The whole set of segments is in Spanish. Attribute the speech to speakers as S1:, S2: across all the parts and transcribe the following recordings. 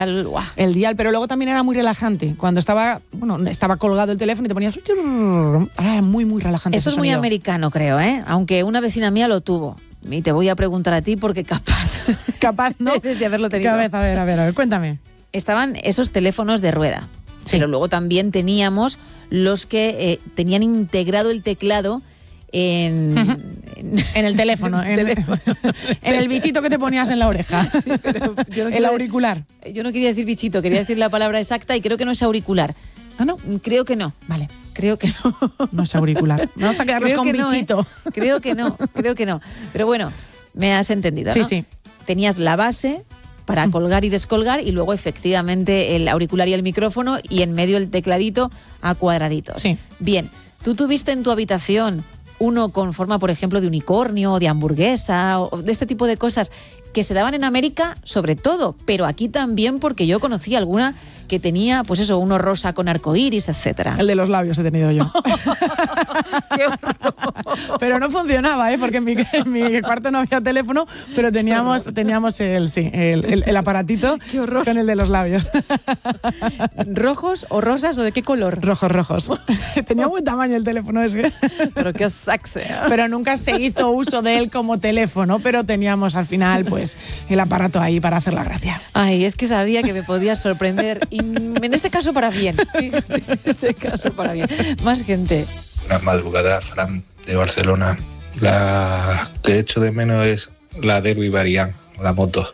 S1: El dial, pero luego también era muy relajante. Cuando estaba colgado el teléfono y te ponías... Ahora era muy, muy relajante.
S2: Esto es muy americano, creo, ¿eh? Aunque una vecina mía lo tuvo. Y te voy a preguntar a ti porque
S1: capaz, ¿no?
S2: Debes de haberlo tenido.
S1: A ver, cuéntame.
S2: Estaban esos teléfonos de rueda. Sí. Pero luego también teníamos los que tenían integrado el teclado en
S1: el teléfono, en el bichito que te ponías en la oreja.
S2: Sí, pero yo no
S1: el auricular.
S2: Yo no quería decir bichito, quería decir la palabra exacta y creo que no es auricular.
S1: ¿Ah, no?
S2: Creo que no.
S1: Vale.
S2: Creo que no.
S1: No es auricular. Vamos a quedarnos con bichito.
S2: No, Creo que no. Pero bueno, me has entendido, ¿no?
S1: Sí, sí.
S2: Tenías la base para colgar y descolgar y luego efectivamente el auricular y el micrófono y en medio el tecladito a cuadraditos.
S1: Sí.
S2: Bien, ¿tú tuviste en tu habitación uno con forma, por ejemplo, de unicornio, de hamburguesa o de este tipo de cosas que se daban en América sobre todo, pero aquí también porque yo conocí alguna que tenía, pues eso, uno rosa con arcoíris, etcétera?
S1: El de los labios he tenido yo.
S2: ¡Qué horror!
S1: Pero no funcionaba, porque en mi cuarto no había teléfono, pero teníamos el aparatito con el de los labios.
S2: ¿Rojos o rosas o de qué color?
S1: Rojos. Tenía buen tamaño el teléfono ese.
S2: Pero qué sexy.
S1: Pero nunca se hizo uso de él como teléfono, pero teníamos al final pues el aparato ahí para hacer la gracia.
S2: Ay, es que sabía que me podías sorprender y en este caso para bien. Fíjate, en este caso para bien. Más gente.
S3: Una madrugada, Fran, de Barcelona. La que echo de menos es la Derby Variant, la moto.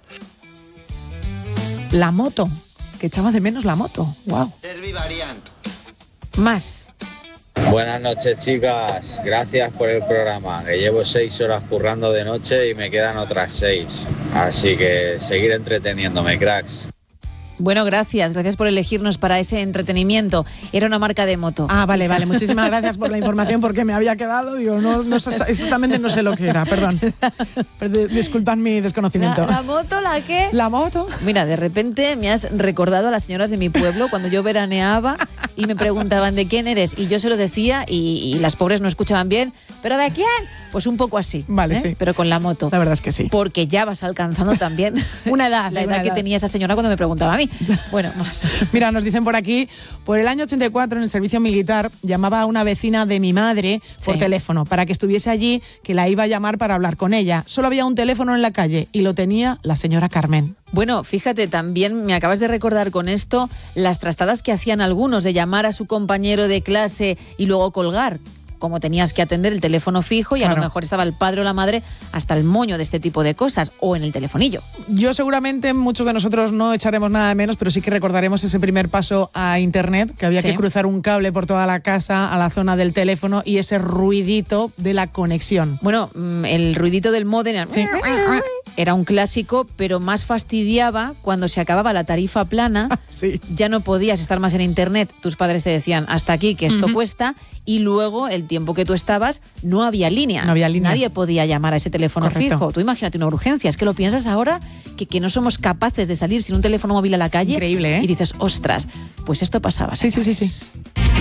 S1: La moto, que echaba de menos la moto. Wow.
S4: Derby Variant.
S2: Más.
S5: Buenas noches, chicas. Gracias por el programa, que llevo 6 horas currando de noche y me quedan otras 6. Así que seguir entreteniéndome, cracks.
S2: Bueno, gracias por elegirnos para ese entretenimiento. Era una marca de moto.
S1: Ah, vale. Muchísimas gracias por la información porque me había quedado, no exactamente no sé lo que era, perdón. Disculpad mi desconocimiento.
S2: ¿La moto la qué?
S1: ¿La moto?
S2: Mira, de repente me has recordado a las señoras de mi pueblo cuando yo veraneaba y me preguntaban ¿de quién eres? Y yo se lo decía y las pobres no escuchaban bien. ¿Pero de quién? Pues un poco así.
S1: Vale, sí.
S2: Pero con la moto.
S1: La verdad es que sí.
S2: Porque ya vas alcanzando también
S1: una edad.
S2: La edad que tenía esa señora cuando me preguntaba a mí. Bueno, más.
S1: Mira, nos dicen por aquí, por el año 84 en el servicio militar llamaba a una vecina de mi madre por teléfono para que estuviese allí, que la iba a llamar para hablar con ella. Solo había un teléfono en la calle y lo tenía la señora Carmen.
S2: Bueno, fíjate, también me acabas de recordar con esto las trastadas que hacían algunos de llamar a su compañero de clase y luego colgar. Como tenías que atender el teléfono fijo y a lo mejor estaba el padre o la madre hasta el moño de este tipo de cosas o en el telefonillo.
S1: Yo seguramente, muchos de nosotros no echaremos nada de menos, pero sí que recordaremos ese primer paso a internet, que había que cruzar un cable por toda la casa a la zona del teléfono y ese ruidito de la conexión.
S2: Bueno, el ruidito del módem era un clásico, pero más fastidiaba cuando se acababa la tarifa plana. Ya no podías estar más en internet. Tus padres te decían hasta aquí, que esto cuesta, y luego el tiempo que tú estabas no había línea. Nadie podía llamar a ese teléfono fijo. Tú imagínate una urgencia. Es que lo piensas ahora que no somos capaces de salir sin un teléfono móvil a la calle.
S1: Increíble, ¿eh?
S2: Y dices, ostras, pues esto pasaba.
S1: Sí.